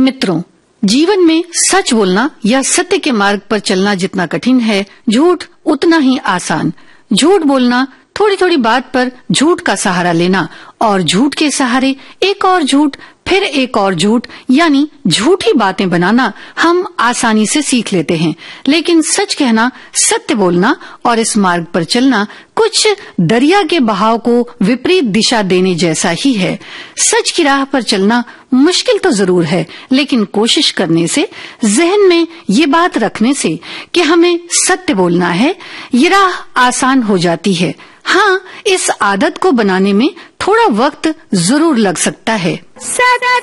मित्रों, जीवन में सच बोलना या सत्य के मार्ग पर चलना जितना कठिन है, झूठ उतना ही आसान। झूठ बोलना, थोड़ी थोड़ी बात पर झूठ का सहारा लेना और झूठ के सहारे एक और झूठ, फिर एक और झूठ, यानी झूठी बातें बनाना हम आसानी से सीख लेते हैं। लेकिन सच कहना, सत्य बोलना और इस मार्ग पर चलना कुछ दरिया के बहाव को विपरीत दिशा देने जैसा ही है। सच की राह पर चलना मुश्किल तो जरूर है, लेकिन कोशिश करने से, जहन में ये बात रखने से कि हमें सत्य बोलना है, ये राह आसान हो जाती है। हाँ, इस आदत को बनाने में थोड़ा वक्त जरूर लग सकता है।